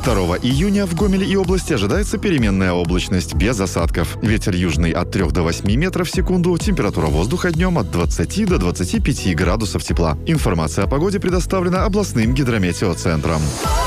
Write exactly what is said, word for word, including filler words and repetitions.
второго июня в Гомеле и области ожидается переменная облачность, без осадков. Ветер южный от трёх до восьми метров в секунду, температура воздуха днем от двадцати до двадцати пяти градусов тепла. Информация о погоде предоставлена областным гидрометеоцентром.